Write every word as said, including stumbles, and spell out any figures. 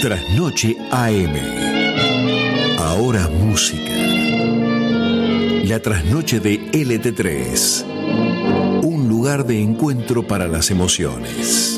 Trasnoche A M. Ahora música. La trasnoche de L T tres. Un lugar de encuentro para las emociones.